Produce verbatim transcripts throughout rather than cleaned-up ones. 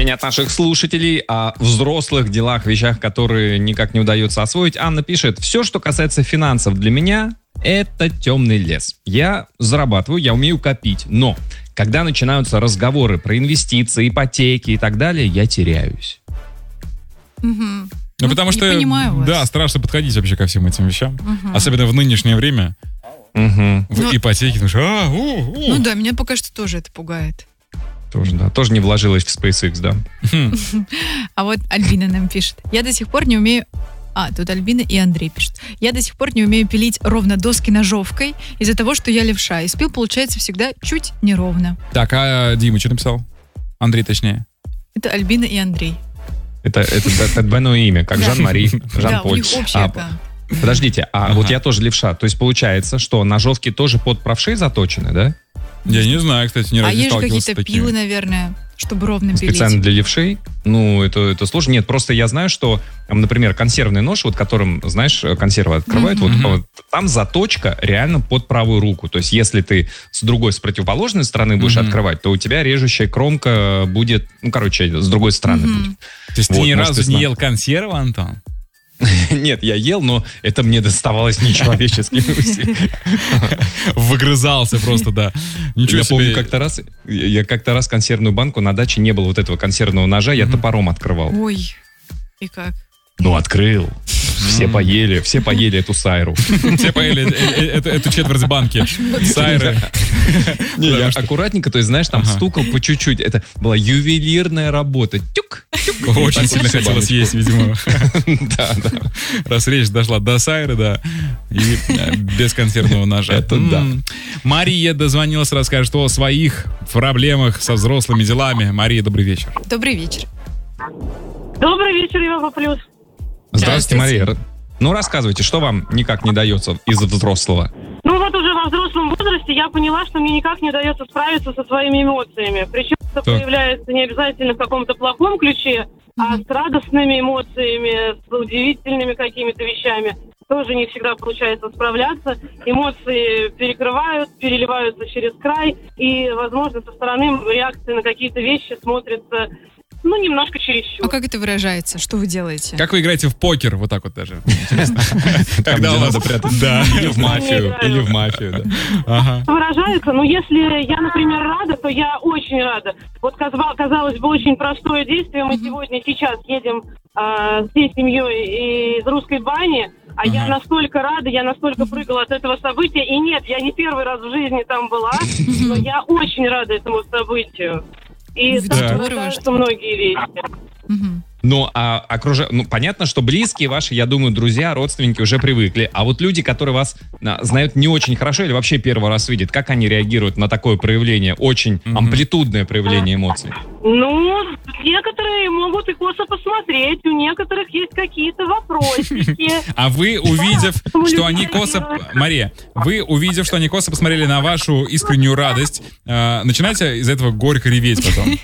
Сообщение от наших слушателей о взрослых делах, вещах, которые никак не удается освоить. Анна пишет: все, что касается финансов для меня, это темный лес. Я зарабатываю, я умею копить, но когда начинаются разговоры про инвестиции, ипотеки и так далее, я теряюсь. Угу. Ну, ну, потому что, да, страшно подходить вообще ко всем этим вещам. Угу. Особенно в нынешнее время. Угу. В ну, ипотеке, потому что... А, у, у. Ну да, меня пока что тоже это пугает. Тоже, да. Тоже не вложилась в SpaceX, да. А вот Альбина нам пишет. Я до сих пор не умею... А, тут Альбина и Андрей пишут. Я до сих пор не умею пилить ровно доски ножовкой из-за того, что я левша. И спил получается всегда чуть неровно. Так, а Дима что написал? Андрей, точнее. Это Альбина и Андрей. Это, это, это двойное имя, как Жан-Мари, Жан-Поль. Да, у них общее, а, да. Подождите, а ага. вот я тоже левша. То есть получается, что ножовки тоже под правшей заточены, да? Я не знаю, кстати, ни разу а не сталкивался с такими. А есть какие-то пилы, наверное, чтобы ровно пилить? Специально для левшей? Ну, это, это сложно. Нет, просто я знаю, что, например, консервный нож, вот которым, знаешь, консервы открывают, mm-hmm. вот, вот там заточка реально под правую руку. То есть если ты с другой, с противоположной стороны будешь mm-hmm. открывать, то у тебя режущая кромка будет, ну, короче, с другой стороны mm-hmm. будет. То есть вот, ты ни разу не ел консервы, Антон? Нет, я ел, но это мне доставалось нечеловеческим усилием. Выгрызался просто, да. Ничего я себе. Помню, как-то раз, я как-то раз консервную банку, на даче не было вот этого консервного ножа, я mm-hmm. топором открывал. Ой, и как? Ну, открыл. Все поели, все поели эту сайру. Все поели эту четверть банки сайры. Не, я аккуратненько, то есть, знаешь, там стукал по чуть-чуть. Это была ювелирная работа. Тюк, тюк. Очень сильно хотелось есть, видимо. Да, да. Раз речь дошла до сайры, да, и без консервного ножа. Это да. Мария дозвонилась, расскажет о своих проблемах со взрослыми делами. Мария, добрый вечер. Добрый вечер. Добрый вечер, Европа Плюс. Здравствуйте, Мария. Ну, рассказывайте, что вам никак не дается из-за взрослого? Ну, вот уже во взрослом возрасте я поняла, что мне никак не удается справиться со своими эмоциями. Причем это появляется не обязательно в каком-то плохом ключе, а с радостными эмоциями, с удивительными какими-то вещами. Тоже не всегда получается справляться. Эмоции перекрывают, переливаются через край, и, возможно, со стороны реакции на какие-то вещи смотрятся... Ну, немножко чересчур. А как это выражается? Что вы делаете? Как вы играете в покер? Вот так вот даже. Когда надо прятать. Да. Или в мафию. Или в мафию, да. Выражается, но если я, например, рада, то я очень рада. Вот, казалось бы, очень простое действие. Мы сегодня, сейчас едем всей семьей из русской бани, а ага. я настолько рада, я настолько прыгала от этого события. И нет, я не первый раз в жизни там была, но я очень рада этому событию. И да. здорово, что многие вещи. Угу. Ну, а окружа... ну, понятно, что близкие ваши, я думаю, друзья, родственники уже привыкли. А вот люди, которые вас а, знают не очень хорошо или вообще первый раз видят, как они реагируют на такое проявление, очень mm-hmm. амплитудное проявление эмоций? Ну, некоторые могут и косо посмотреть, у некоторых есть какие-то вопросики. А вы, увидев, что они косо... Мария, вы, увидев, что они косо посмотрели на вашу искреннюю радость, начинаете из этого горько реветь потом?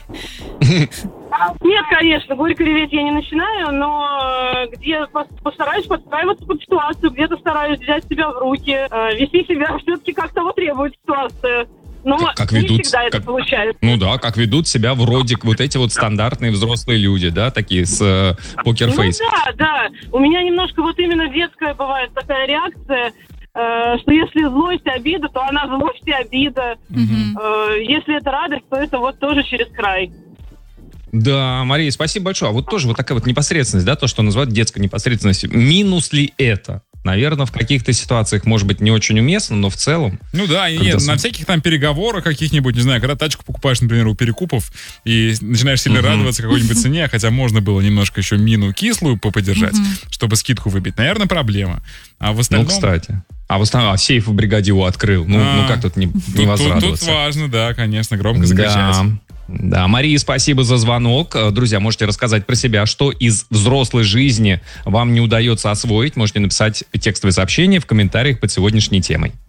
Нет, конечно, горько реветь я не начинаю, но где постараюсь подстраиваться под ситуацию, где-то стараюсь взять себя в руки, вести себя все-таки как того требует ситуация. Но как, как не ведут, всегда как, это получается. Ну да, как ведут себя вроде вот эти вот стандартные взрослые люди, да, такие с покерфейс. Ну да, да. У меня немножко вот именно детская бывает такая реакция, э, что если злость и обида, то она злость и обида. Mm-hmm. Э, если это радость, то это вот тоже через край. Да, Мария, спасибо большое. А вот тоже вот такая вот непосредственность, да, то, что называют детской непосредственностью. Минус ли это? Наверное, в каких-то ситуациях, может быть, не очень уместно, но в целом... Ну да, и нет, на всяких там переговорах каких-нибудь, не знаю, когда тачку покупаешь, например, у перекупов, и начинаешь сильно uh-huh. радоваться какой-нибудь цене, хотя можно было немножко еще мину кислую поподержать, uh-huh. чтобы скидку выбить. Наверное, проблема. А в остальном... Ну, кстати. А в основном а сейф в бригаде У открыл. Ну, а, ну как тут не, не возрадоваться? Тут важно, да, конечно, громко закричать. Да. Да, Мария, спасибо за звонок. Друзья, можете рассказать про себя, что из взрослой жизни вам не удается освоить. Можете написать текстовое сообщение в комментариях под сегодняшней темой.